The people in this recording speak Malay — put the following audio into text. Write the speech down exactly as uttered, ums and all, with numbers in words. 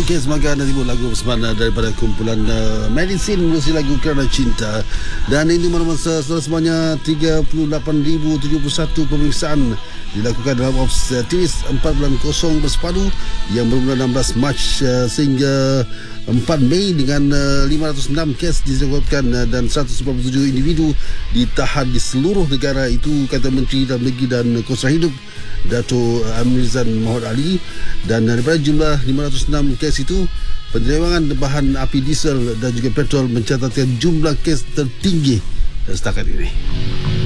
Okey, semoga anda timbul lagu bersama daripada kumpulan uh, Medicine, musik lagu Kerana Cinta. Dan ini mana-mana semuanya tiga puluh lapan ribu tujuh puluh satu pemeriksaan dilakukan dalam obstetris empat bulan kosong bersepadu yang bermula enam belas Mac uh, sehingga empat Mei dengan uh, lima ratus enam kes disebabkan uh, dan seratus empat puluh tujuh individu ditahan di seluruh negara itu, kata Menteri Dalam Negeri dan Kos Hidup Dato' Amrizan Mohd Ali. Dan daripada jumlah lima ratus enam kes itu, penyelewangan bahan api diesel dan juga petrol mencatatkan jumlah kes tertinggi setakat ini.